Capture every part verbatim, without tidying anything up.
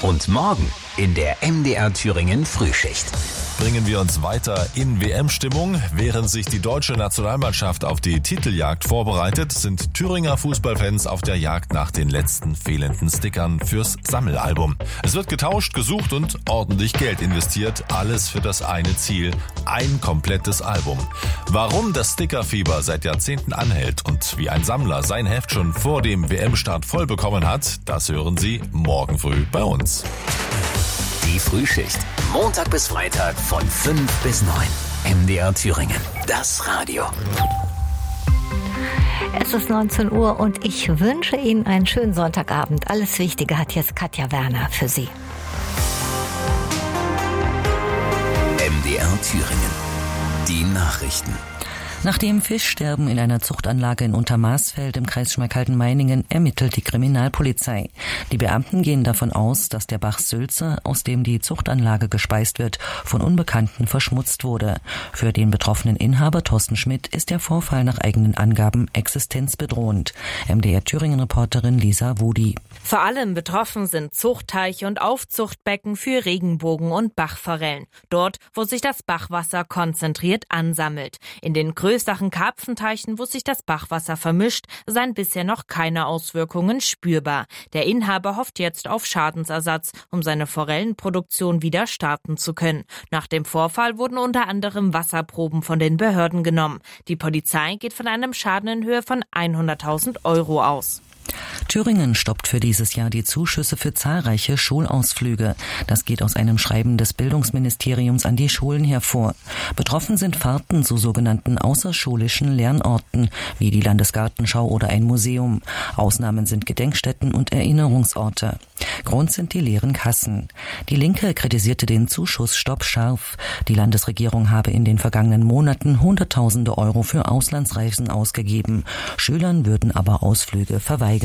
Und morgen in der M D R Thüringen Frühschicht. Bringen wir uns weiter in W M-Stimmung. Während sich die deutsche Nationalmannschaft auf die Titeljagd vorbereitet, sind Thüringer Fußballfans auf der Jagd nach den letzten fehlenden Stickern fürs Sammelalbum. Es wird getauscht, gesucht und ordentlich Geld investiert. Alles für das eine Ziel: ein komplettes Album. Warum das Stickerfieber seit Jahrzehnten anhält und wie ein Sammler sein Heft schon vor dem W M-Start voll bekommen hat, das hören Sie morgen früh bei uns. Die Frühschicht. Montag bis Freitag von fünf bis neun. M D R Thüringen. Das Radio. Es ist neunzehn Uhr und ich wünsche Ihnen einen schönen Sonntagabend. Alles Wichtige hat jetzt Katja Werner für Sie. M D R Thüringen. Die Nachrichten. Nach dem Fischsterben in einer Zuchtanlage in Untermaßfeld im Kreis Schmalkalden-Meiningen ermittelt die Kriminalpolizei. Die Beamten gehen davon aus, dass der Bach Sülze, aus dem die Zuchtanlage gespeist wird, von Unbekannten verschmutzt wurde. Für den betroffenen Inhaber Thorsten Schmidt ist der Vorfall nach eigenen Angaben existenzbedrohend. M D R Thüringen-Reporterin Lisa Wudi. Vor allem betroffen sind Zuchtteiche und Aufzuchtbecken für Regenbogen- und Bachforellen. Dort, wo sich das Bachwasser konzentriert ansammelt. In den größeren Karpfenteichen, wo sich das Bachwasser vermischt, seien bisher noch keine Auswirkungen spürbar. Der Inhaber hofft jetzt auf Schadensersatz, um seine Forellenproduktion wieder starten zu können. Nach dem Vorfall wurden unter anderem Wasserproben von den Behörden genommen. Die Polizei geht von einem Schaden in Höhe von hunderttausend Euro aus. Thüringen stoppt für dieses Jahr die Zuschüsse für zahlreiche Schulausflüge. Das geht aus einem Schreiben des Bildungsministeriums an die Schulen hervor. Betroffen sind Fahrten zu sogenannten außerschulischen Lernorten, wie die Landesgartenschau oder ein Museum. Ausnahmen sind Gedenkstätten und Erinnerungsorte. Grund sind die leeren Kassen. Die Linke kritisierte den Zuschussstopp scharf. Die Landesregierung habe in den vergangenen Monaten Hunderttausende Euro für Auslandsreisen ausgegeben. Schülern würden aber Ausflüge verweigert.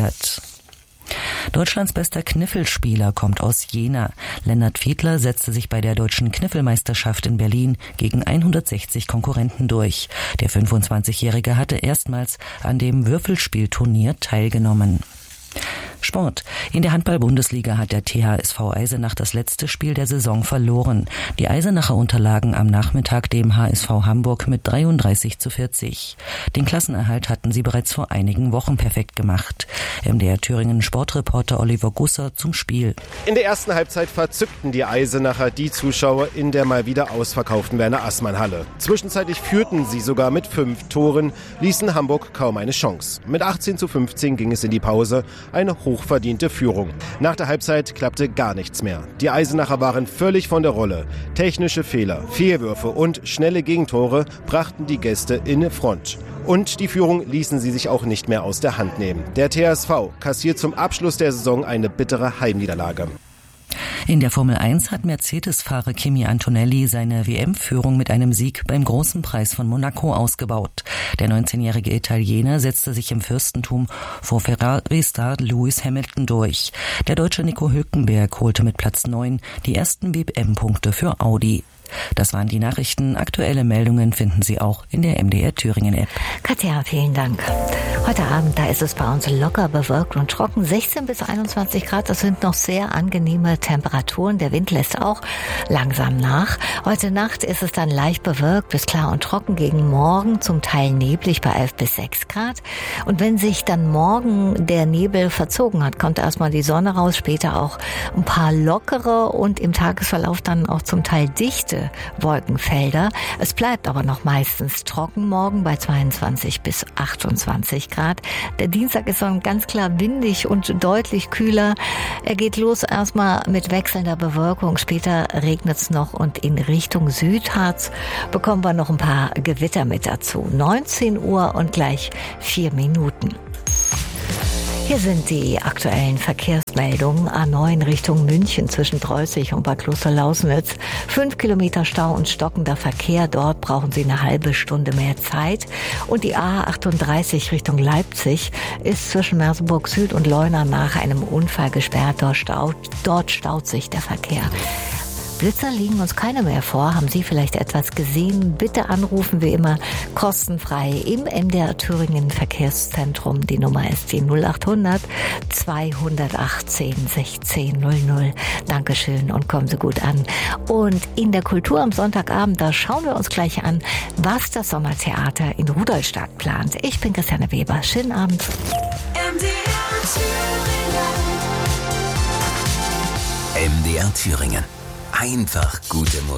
Deutschlands bester Kniffelspieler kommt aus Jena. Lennart Fiedler setzte sich bei der deutschen Kniffelmeisterschaft in Berlin gegen hundertsechzig Konkurrenten durch. Der fünfundzwanzigjährige hatte erstmals an dem Würfelspielturnier teilgenommen. Sport. In der Handball-Bundesliga hat der T H S V Eisenach das letzte Spiel der Saison verloren. Die Eisenacher unterlagen am Nachmittag dem H S V Hamburg mit dreiunddreißig zu vierzig. Den Klassenerhalt hatten sie bereits vor einigen Wochen perfekt gemacht. M D R Thüringen Sportreporter Oliver Gusser zum Spiel. In der ersten Halbzeit verzückten die Eisenacher die Zuschauer in der mal wieder ausverkauften Werner-Assmann-Halle. Zwischenzeitlich führten sie sogar mit fünf Toren, ließen Hamburg kaum eine Chance. Mit achtzehn zu fünfzehn ging es in die Pause. Eine hochverdiente Führung. Nach der Halbzeit klappte gar nichts mehr. Die Eisenacher waren völlig von der Rolle. Technische Fehler, Fehlwürfe und schnelle Gegentore brachten die Gäste in Front. Und die Führung ließen sie sich auch nicht mehr aus der Hand nehmen. Der T H S V kassiert zum Abschluss der Saison eine bittere Heimniederlage. In der Formel eins hat Mercedes-Fahrer Kimi Antonelli seine W M-Führung mit einem Sieg beim Großen Preis von Monaco ausgebaut. Der neunzehnjährige Italiener setzte sich im Fürstentum vor Ferrari-Star Lewis Hamilton durch. Der Deutsche Nico Hülkenberg holte mit Platz neun die ersten W M-Punkte für Audi. Das waren die Nachrichten. Aktuelle Meldungen finden Sie auch in der M D R Thüringen-App. Katja, vielen Dank. Heute Abend, da ist es bei uns locker bewölkt und trocken. sechzehn bis einundzwanzig Grad, das sind noch sehr angenehme Temperaturen. Der Wind lässt auch langsam nach. Heute Nacht ist es dann leicht bewölkt bis klar und trocken. Gegen morgen zum Teil neblig bei elf bis sechs Grad. Und wenn sich dann morgen der Nebel verzogen hat, kommt erstmal die Sonne raus, später auch ein paar lockere und im Tagesverlauf dann auch zum Teil dichte Wolkenfelder. Es bleibt aber noch meistens trocken morgen bei zweiundzwanzig bis achtundzwanzig Grad. Der Dienstag ist dann ganz klar windig und deutlich kühler. Er geht los erstmal mit wechselnder Bewölkung. Später regnet es noch und in Richtung Südharz bekommen wir noch ein paar Gewitter mit dazu. neunzehn Uhr und gleich vier Minuten. Hier sind die aktuellen Verkehrsmeldungen. A neun Richtung München zwischen Dreußig und Bad Klosterlausnitz. Fünf Kilometer Stau und stockender Verkehr. Dort brauchen Sie eine halbe Stunde mehr Zeit. Und die A achtunddreißig Richtung Leipzig ist zwischen Merseburg Süd und Leuna nach einem Unfall gesperrt. Dort staut, dort staut sich der Verkehr. Blitzer liegen uns keine mehr vor. Haben Sie vielleicht etwas gesehen? Bitte anrufen, wie immer, kostenfrei im M D R Thüringen Verkehrszentrum. Die Nummer ist die null achthundert zweihundertachtzehn sechzehn null null. Dankeschön und kommen Sie gut an. Und in der Kultur am Sonntagabend, da schauen wir uns gleich an, was das Sommertheater in Rudolstadt plant. Ich bin Christiane Weber. Schönen Abend. M D R Thüringen. M D R Thüringen. Einfach gute Musik.